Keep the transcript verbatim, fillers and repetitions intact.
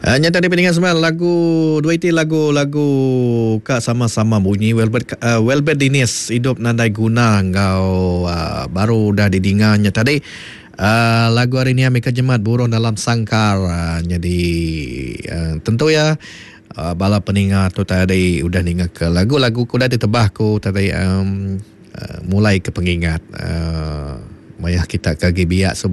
Uh, nyata di pendengar semua lagu dua itu lagu-lagu kak sama-sama bunyi Welbert uh, Welbert Dinis hidup nandai guna ngau uh, baru dah didengarnya tadi uh, lagu hari ni Amerika Jemat burung dalam sangkar uh, jadi uh, tentu ya uh, bala pendengar tu tadi udah dengar ke lagu-lagu ku dah ditebah ku tadi um, uh, mulai ke pengingat uh, mayah kita ke gibiak